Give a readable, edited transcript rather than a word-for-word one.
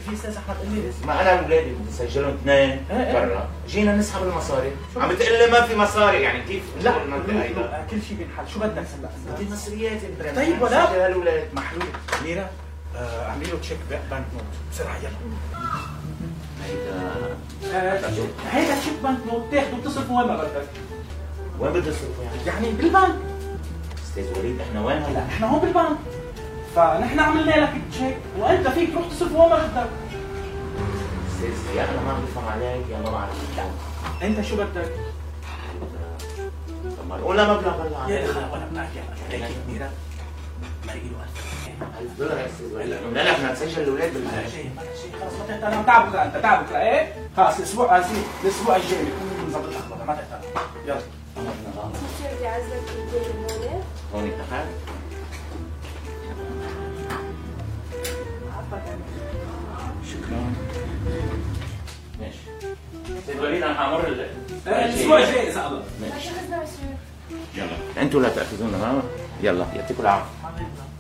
في استاذ احمد قال لي ما انا واولادي سجلهم اثنين برا، جينا نسحب المصاري، عم بتقول لي ما في مصاري، يعني كيف؟ لا كل شيء بينحل، شو بدك هلا؟ بدي مصريات انت. طيب ولا سجل هالولاد محلول ميرا، اعملي له تشيك بانك نوت بسرعه يلا. هيدا تشيك بانك نوت تاخده وتصرفه وين ما بدك. وين بدي اصرفه يعني؟ يعني بالبنك. استاذ وليد احنا وين هلا؟ احنا هون بالبنك، فنحن عملنا لك تشيك وانت فيك تروح تصرفه وين ما بدك. استاذ يا انا ما عم بفهم عليك يا ما بعرف. انت شو بدك؟ طب ما قول مبلغ هلا. يا اخي وانا بنحكي على هيك ميرا ما له 1000 دولار يا استاذ وليد. لا لا احنا نسجل الاولاد بلا شيء خلص ما تحتاج. انا تعب بكره، انت تعب بكره ايه؟ خلص الاسبوع الجاي بكون مظبط لك ما تحتاج. يلا شو بدي اعزك هون؟ هون اتفقنا؟ شكرا. ماشي. استاذ وليد انا حامر الاسبوع الجاي اذا الله. ماشي. يلا انتوا لا تاخذونا، يلا يعطيكم العافيه.